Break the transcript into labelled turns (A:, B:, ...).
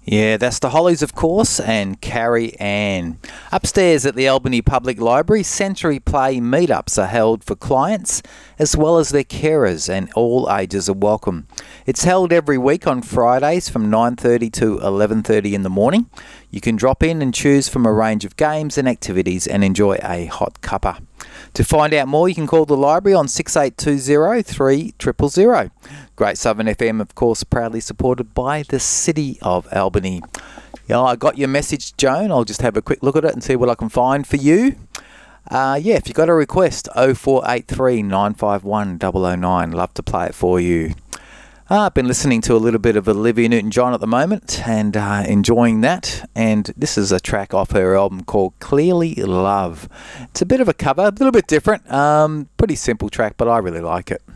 A: Yeah, that's the Hollies, of course, and Carrie Ann. Upstairs at the Albany Public Library, Century Play meetups are held for clients as well as their carers, and all ages are welcome. It's held every week on Fridays from 9:30 to 11:30 in the morning. You can drop in and choose from a range of games and activities and enjoy a hot cuppa. To find out more, you can call the library on 6820 3000. Great Southern FM, of course, proudly supported by the City of Albany. Yeah, I got your message, Joan. I'll just have a quick look at it and see what I can find for you. If you've got a request, 0483 951 009. Love to play it for you. I've been listening to a little bit of Olivia Newton-John at the moment and enjoying that. And this is a track off her album called Clearly Love. It's a bit of a cover, a little bit different. Pretty simple track, but I really like it.